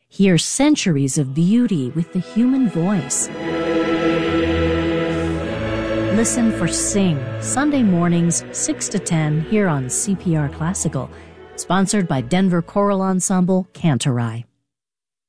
Hear centuries of beauty with the human voice. Listen for Sing, Sunday mornings, 6 to 10, here on CPR Classical. Sponsored by Denver Choral Ensemble, Cantorai.